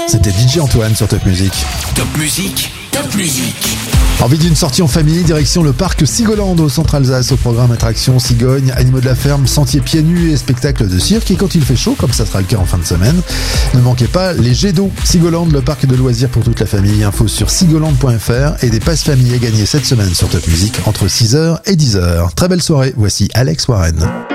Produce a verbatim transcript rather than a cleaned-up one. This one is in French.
C'était D J Antoine sur Top Music. Top Music, Top Music. Envie d'une sortie en famille, direction le parc Sigoland au centre Alsace, au programme attractions, cigognes, animaux de la ferme, sentiers pieds nus et spectacles de cirque. Et quand il fait chaud, comme ça sera le cas en fin de semaine, ne manquez pas les jets d'eau. Sigoland, le parc de loisirs pour toute la famille. Info sur sigoland point f r et des passes famille à gagner cette semaine sur Top Music entre six heures et dix heures. Très belle soirée, voici Alex Warren.